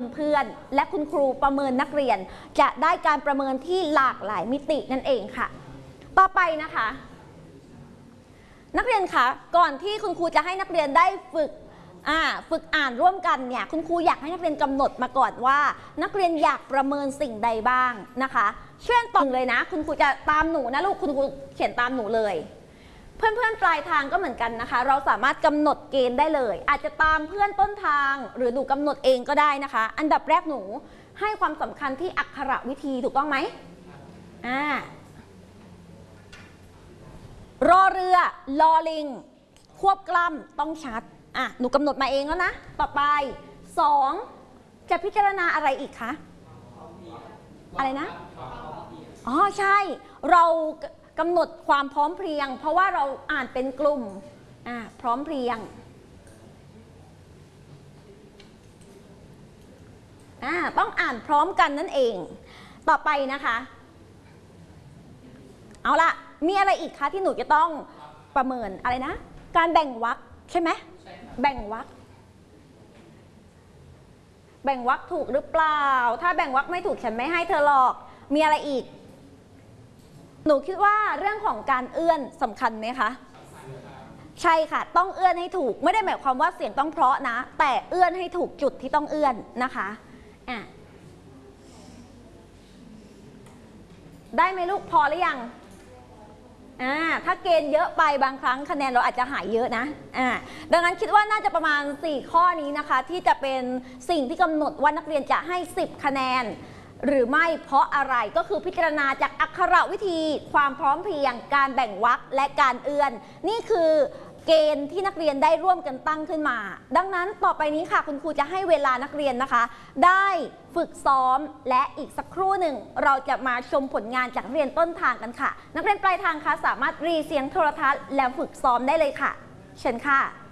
เพื่อนๆและคุณครูประเมินนักเรียนจะได้การประเมินที่หลากหลายมิตินั่นเองค่ะต่อไปนะคะนักเรียนคะก่อนที่คุณครูจะให้นักเรียนได้ฝึกอ่านร่วมกันเนี่ยคุณครูอยากให้นักเรียนกำหนดมาก่อนว่านักเรียนอยากประเมินสิ่งใดบ้างนะคะเช่นตรงเลยนะคุณครูจะตามหนูนะลูกคุณครูเขียนตามหนูเลยเพื่อนๆปลายทางก็เหมือนกันนะคะเราสามารถกำหนดเกณฑ์ได้เลยอาจจะตามเพื่อนต้นทางหรือหนูกำหนดเองก็ได้นะคะอันดับแรกหนูให้ความสำคัญที่อักขระวิธีถูกต้องไหมรอเรือลอลิงควบกล้ำต้องชัดหนูกำหนดมาเองแล้วนะต่อไป2จะพิจารณาอะไรอีกคะอะไรนะอ๋อใช่เรากำหนดความพร้อมเพรียงเพราะว่าเราอ่านเป็นกลุ่มพร้อมเพรียงต้องอ่านพร้อมกันนั่นเองต่อไปนะคะเอาล่ะมีอะไรอีกคะที่หนูจะต้องประเมินอะไรนะการแบ่งวรรคใช่ไหมแบ่งวรรคถูกหรือเปล่าถ้าแบ่งวรรคไม่ถูกฉันไม่ให้เธอหรอกมีอะไรอีกหนูคิดว่าเรื่องของการเอื้อนสำคัญไหมคะใช่ค่ะต้องเอื้อนให้ถูกไม่ได้หมายความว่าเสียงต้องเพราะนะแต่เอื้อนให้ถูกจุดที่ต้องเอื้อนนะคะได้ไหมลูกพอหรือยังถ้าเกณฑ์เยอะไปบางครั้งคะแนนเราอาจจะหายเยอะนะดังนั้นคิดว่าน่าจะประมาณ4ข้อนี้นะคะที่จะเป็นสิ่งที่กำหนดว่านักเรียนจะให้10คะแนนหรือไม่เพราะอะไรก็คือพิจารณาจากอักขระวิธีความพร้อมเพรียงการแบ่งวรรคและการเอื้อนนี่คือเกณฑ์ที่นักเรียนได้ร่วมกันตั้งขึ้นมาดังนั้นต่อไปนี้ค่ะคุณครูจะให้เวลานักเรียนนะคะได้ฝึกซ้อมและอีกสักครู่หนึ่งเราจะมาชมผลงานจากนักเรียนต้นทางกันค่ะนักเรียนปลายทางคะสามารถรีเสียงโทรทัศน์แล้วฝึกซ้อมได้เลยค่ะเชิญค่ะ